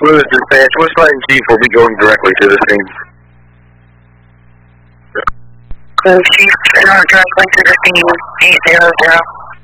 Lewis dispatch, what's Light and Chief will be going directly to the scene. Chief, directly to the scene, 800.